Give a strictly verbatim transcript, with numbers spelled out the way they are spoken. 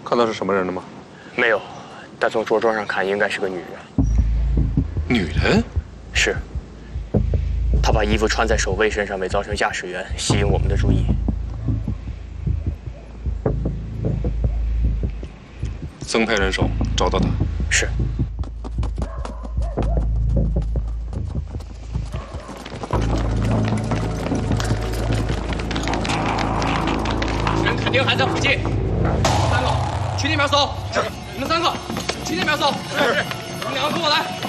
看到是什么人了吗？ 没有，但从着装上看，应该是个女人。 女人？ 是。她把衣服穿在守卫身上，伪造成驾驶员，吸引我们的注意。 增派人手，找到她。 是。人肯定还在附近。三个，去那边搜。是。你们三个，去那边搜。是是。你们两个跟我来。